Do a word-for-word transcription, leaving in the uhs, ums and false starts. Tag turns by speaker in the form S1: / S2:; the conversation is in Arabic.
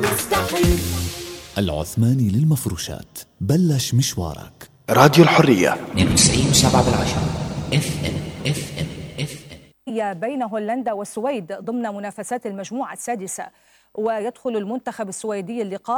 S1: مستحيل.
S2: العثماني للمفروشات، بلش مشوارك.
S3: راديو الحرية
S4: اثنين وتسعين وسبعة بالعشرة اف ام اف ام اف ام.
S5: بين هولندا والسويد ضمن منافسات المجموعة السادسة، ويدخل المنتخب السويدي اللقاء